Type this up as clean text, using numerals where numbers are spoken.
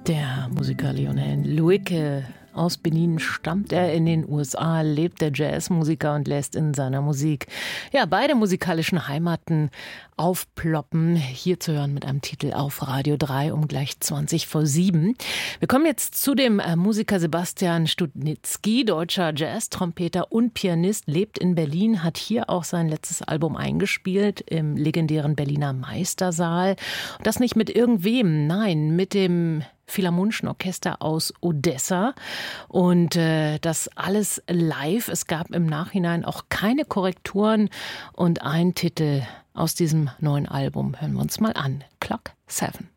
Der Musiker Lionel Loueke aus Benin stammt er. In den USA lebt der Jazzmusiker und lässt in seiner Musik beide musikalischen Heimaten aufploppen. Hier zu hören mit einem Titel auf Radio 3 um gleich 7:20. Wir kommen jetzt zu dem Musiker Sebastian Studnitzky, deutscher Jazz-Trompeter und Pianist, lebt in Berlin, hat hier auch sein letztes Album eingespielt im legendären Berliner Meistersaal. Und das nicht mit irgendwem, nein, mit dem Philharmonischen Orchester aus Odessa und das alles live. Es gab im Nachhinein auch keine Korrekturen und ein Titel aus diesem neuen Album hören wir uns mal an. Clock 7.